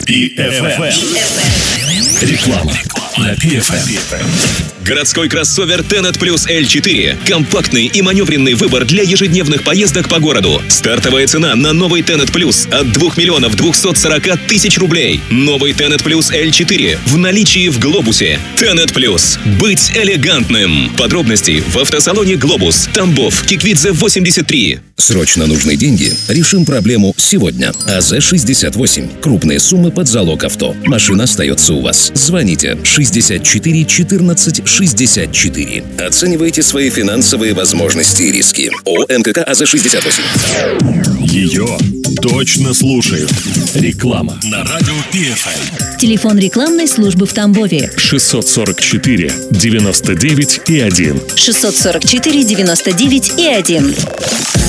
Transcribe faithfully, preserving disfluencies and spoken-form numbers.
пи эф эм. Реклама на пи эф эм. Городской кроссовер Tenet Plus эл четыре. Компактный и маневренный выбор для ежедневных поездок по городу. Стартовая цена на новый Tenet Plus от двух миллионов двухсот сорока тысяч рублей. Новый Tenet Plus эл четыре в наличии в Глобусе. Tenet Plus. Быть элегантным. Подробности в автосалоне Глобус. Тамбов, Киквидзе, восемьдесят три. Срочно нужны деньги? Решим проблему сегодня. АЗ шестьдесят восемь. Крупные суммы под залог авто. Машина остается у вас. Звоните шестьдесят четыре четырнадцать шестьдесят четыре. Оценивайте свои финансовые возможности и риски. ООО МКК АЗ шестьдесят восемь. Ее точно слушают. Реклама на радио пи эф эм. Телефон рекламной службы в Тамбове. шестьсот сорок четыре девяносто девять и один. шестьсот сорок четыре девяносто девять и один.